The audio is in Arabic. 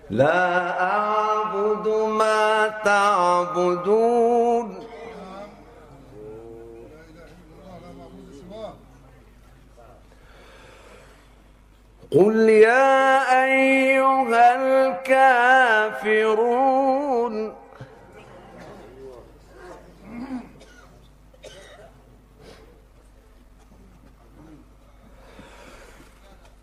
لا أعبد ما تعبدون قل يا أيها الكافرون